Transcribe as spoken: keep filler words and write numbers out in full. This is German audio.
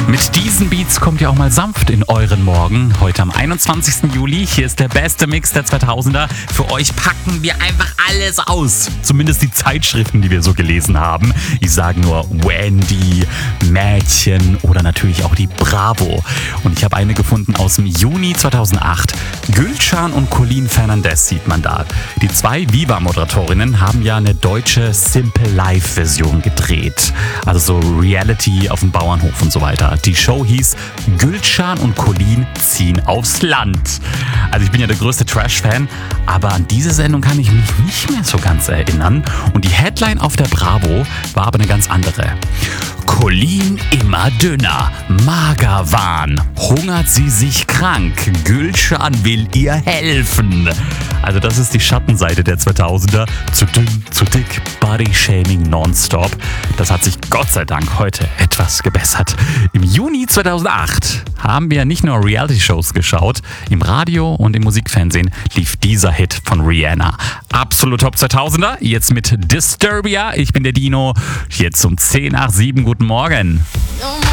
Mit diesen Beats kommt ihr auch mal sanft in euren Morgen. Heute am einundzwanzigsten Juli. Hier ist der beste Mix der zweitausender. Für euch packen wir einfach alles aus. Zumindest die Zeitschriften, die wir so gelesen haben. Ich sage nur Wendy, Mädchen oder natürlich auch die Bravo. Und ich habe eine gefunden aus dem Juni zweitausendacht. Gülcan und Colleen Fernandez sieht man da. Die zwei Viva-Moderatorinnen haben ja eine deutsche Simple Life-Version gedreht. Also so Reality auf dem Bauernhof und so weiter. Die Show hieß Gülcan und Colleen ziehen aufs Land. Also ich bin ja der größte Trash-Fan, aber an diese Sendung kann ich mich nicht mehr so ganz erinnern. Und die Headline auf der Bravo war aber eine ganz andere. Colleen immer dünner, Magerwahn, hungert sie sich krank, Gülcan will ihr helfen. Also das ist die Schattenseite der zweitausender. Zu dünn, zu dick, Body-Shaming nonstop. Das hat sich Gott sei Dank heute etwas gebessert. Im Juni zweitausendacht haben wir nicht nur Reality-Shows geschaut, im Radio und im Musikfernsehen lief dieser Hit von Rihanna. Absolut Top zweitausender, jetzt mit Disturbia. Ich bin der Dino, jetzt um zehn nach sieben. Guten Morgen.